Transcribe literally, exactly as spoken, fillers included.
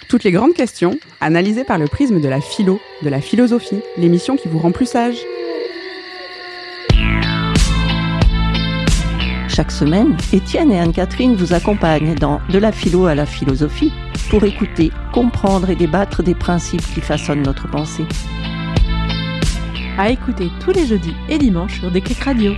Toutes les grandes questions, analysées par le prisme de la philo, de la philosophie, l'émission qui vous rend plus sage. Chaque semaine, Étienne et Anne-Catherine vous accompagnent dans De la philo à la philosophie pour écouter, comprendre et débattre des principes qui façonnent notre pensée. À écouter tous les jeudis et dimanches sur Déclic Radio.